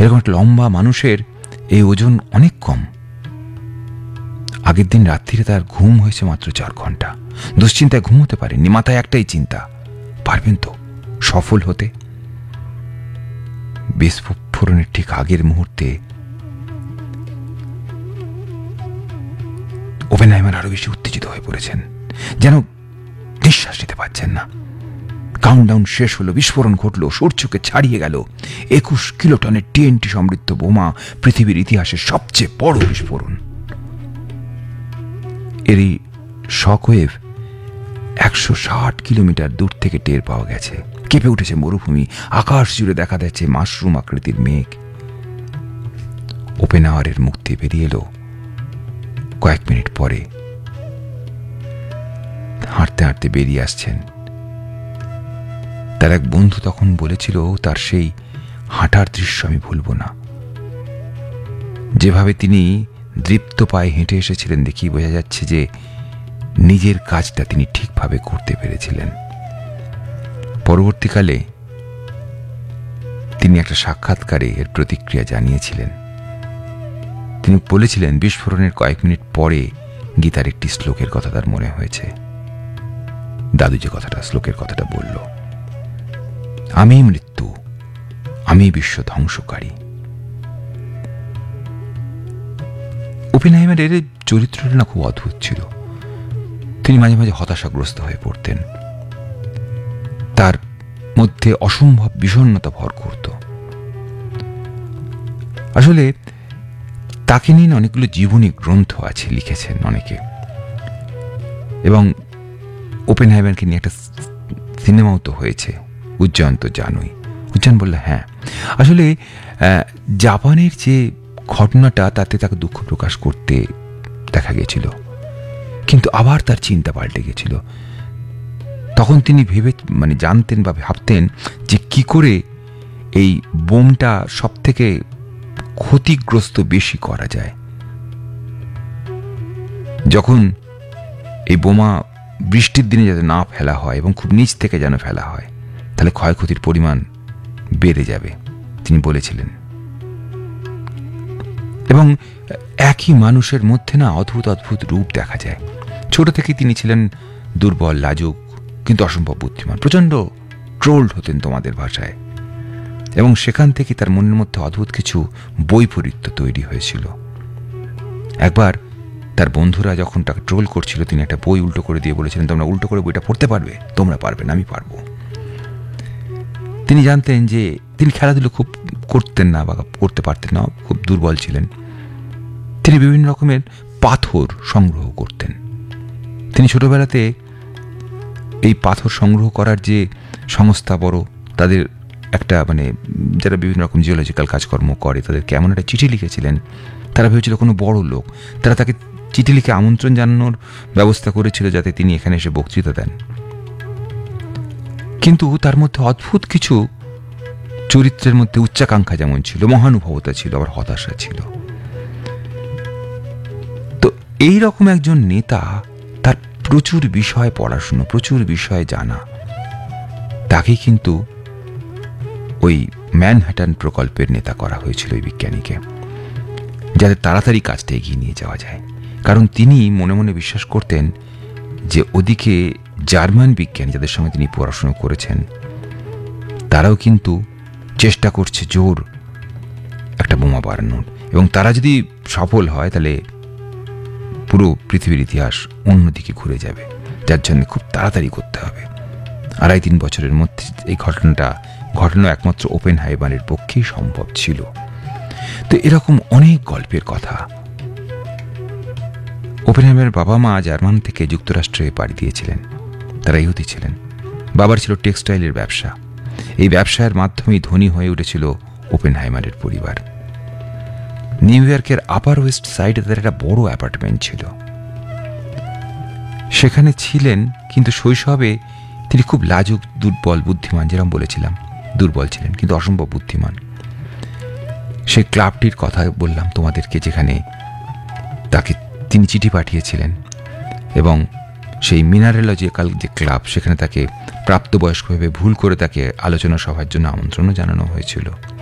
এরকম একটা লম্বা মানুষের এই ওজন অনেক কম। আগের দিন রাত্রিরে তার ঘুম হয়েছে মাত্র 4 ঘন্টা। দুশ্চিন্তায় ঘুমোতে পারেননি। মাথায় একটাই চিন্তা, পারবেন তো সফল হতে? বিস্ফোরণের ঠিক আগের মুহূর্তে ওপেনহাইমার আরো বেশি উত্তেজিত হয়ে পড়েছেন, যেন নিঃশ্বাস নিতে পারছেন না। কাউন্টডাউন শেষ হলো, বিস্ফোরণ ঘটলো, সূর্যকে ছাড়িয়ে গেল 21 কিলোটনের TNT সমৃদ্ধ বোমা, পৃথিবীর ইতিহাসের সবচেয়ে বড় বিস্ফোরণ। এরই শকওয়েভ 160 কিলোমিটার দূর থেকে টের পাওয়া গেছে। কেঁপে উঠেছে মরুভূমি, আকাশ জুড়ে দেখা যাচ্ছে মাশরুম আকৃতির মেঘ। ওপেনহাওয়ারের মুখ দিয়ে বেরিয়ে এলো কয়েক মিনিট পরে। হাঁটতে হাঁটতে বেরিয়ে আসছেন। তার এক বন্ধু তখন বলেছিল, তার সেই হাঁটার দৃশ্য আমি ভুলব না। যেভাবে তিনি দৃপ্ত পায়ে হেঁটে এসেছিলেন, দেখি বোঝা যাচ্ছে যে নিজের কাজটা তিনি ঠিকভাবে করতে পেরেছিলেন। পরবর্তীকালে তিনি একটা সাক্ষাৎকারে এর প্রতিক্রিয়া জানিয়েছিলেন। তিনি বলেছিলেন, বিস্ফোরণের কয়েক মিনিট পরে গীতার একটি শ্লোকের কথা তার মনে হয়েছে। দাদু যে শ্লোকের কথাটা বলল, আমি মৃত্যু, আমি বিশ্ব ধ্বংসকারী। ওপেনহাইমারের চরিত্রটা না খুব অদ্ভুত ছিল। তিনি মাঝে মাঝে হতাশাগ্রস্ত হয়ে পড়তেন। তার মধ্যে অসম্ভব বিষণ্ণতা ভর করত। আসলে তাকে নিয়ে অনেকগুলো জীবনী গ্রন্থ আছে, লিখেছেন অনেকে, এবং ওপেনহাইমারকে নিয়ে একটা সিনেমাও তো হয়েছে। উজ্জয়ন তো জানোই। উজ্জয়ন বলল, হ্যাঁ, আসলে জাপানের যে ঘটনাটা, তাতে তাকে দুঃখ প্রকাশ করতে দেখা গেছিল, কিন্তু আবার তার চিন্তা পাল্টে গেছিল। তখন তিনি জানতেন বা ভাবতেন যে কি করে এই বোমটা সব থেকে ক্ষতিগ্রস্ত বেশি করা যায়। যখন এই বোমা বৃষ্টির দিনে যাতে না ফেলা হয় এবং খুব নিচ থেকে যেন ফেলা হয়, তাহলে ক্ষয়ক্ষতির পরিমাণ বেড়ে যাবে, তিনি বলেছিলেন। এবং একই মানুষের মধ্যে না অদ্ভুত অদ্ভুত রূপ দেখা যায়। ছোট থেকে তিনি ছিলেন দুর্বল, লাজুক, কিন্তু অসম্ভব বুদ্ধিমান। প্রচণ্ড ট্রোলড হতেন তোমাদের ভাষায়, এবং সেখান থেকে তার মনের মধ্যে অদ্ভুত কিছু বৈপরীত্য তৈরি হয়েছিল। একবার তার বন্ধুরা যখন তাকে ট্রোল করছিল, তিনি একটা বই উল্টো করে দিয়ে বলেছিলেন, তোমরা উল্টো করে বইটা পড়তে পারবে? তোমরা পারবে না, আমি পারবো। তিনি জানতেন যে তিনি খেলাধুলো খুব করতেন না বা করতে পারতেন না, খুব দুর্বল ছিলেন। তিনি বিভিন্ন রকমের পাথর সংগ্রহ করতেন। তিনি ছোটবেলাতে এই পাথর সংগ্রহ করার যে সংস্থা, বড় তাদের একটা যারা বিভিন্ন রকম জিওলজিক্যাল কাজকর্ম করে, তাদেরকে এমন একটা চিঠি লিখেছিলেন। তারা ভেবেছিল কোনো বড় লোক, তারা তাকে চিঠি লিখে আমন্ত্রণ জানানোর ব্যবস্থা করেছিল যাতে তিনি এখানে এসে বক্তৃতা দেন। কিন্তু তার মধ্যে অদ্ভুত কিছু চরিত্রের মধ্যে উচ্চাকাঙ্ক্ষা যেমন ছিল, মহানুভবতা ছিল, আবার হতাশা ছিল। তো এই রকম একজন নেতা, তার প্রচুর বিষয় পড়াশুনো, প্রচুর বিষয় জানা, তাকেই কিন্তু ওই ম্যানহাটন প্রকল্পের নেতা করা হয়েছিল, ওই বিজ্ঞানীকে, যাতে তাড়াতাড়ি কাজটা এগিয়ে নিয়ে যাওয়া যায়। কারণ তিনি মনে মনে বিশ্বাস করতেন যে ওদিকে জার্মান বিজ্ঞানী যাদের সঙ্গে তিনি পড়াশুনো করেছেন, তারাও কিন্তু চেষ্টা করছে জোর একটা বোমা বানানোর, এবং তারা যদি সফল হয় তাহলে পুরো পৃথিবীর ইতিহাস অন্যদিকে ঘুরে যাবে, যার জন্য খুব তাড়াতাড়ি করতে হবে। 2.5-3 বছরের মধ্যে এই ঘটনা একমাত্র ওপেনহাইমারের পক্ষেই সম্ভব ছিল। তো এরকম অনেক গল্পের কথা। ওপেনহাইমারের বাবা মা জার্মান থেকে যুক্তরাষ্ট্রে পাড়ি দিয়েছিলেন। তারা ইহুদি ছিলেন। বাবার ছিল টেক্সটাইলের ব্যবসা। এই ব্যবসায়ের মাধ্যমেই ধনী হয়ে উঠেছিল ওপেনহাইমারের পরিবার। নিউ ইয়র্কের আপার ওয়েস্ট সাইডে তাদের একটা বড় অ্যাপার্টমেন্ট ছিল। সেখানে ছিলেন, কিন্তু শৈশবে তিনি খুব লাজুক, দুর্বল, বুদ্ধিমান, যেরকম বলেছিলাম, দুর্বল ছিলেন কিন্তু অসম্ভব বুদ্ধিমান। সেই ক্লাবটির কথা বললাম তোমাদেরকে, যেখানে তাকে তিনি চিঠি পাঠিয়েছিলেন, এবং সেই মিনারেলজিক্যাল যে ক্লাব, সেখানে তাকে প্রাপ্তবয়স্ক ভেবে ভুল করে তাকে আলোচনা সভার জন্য আমন্ত্রণও জানানো হয়েছিল।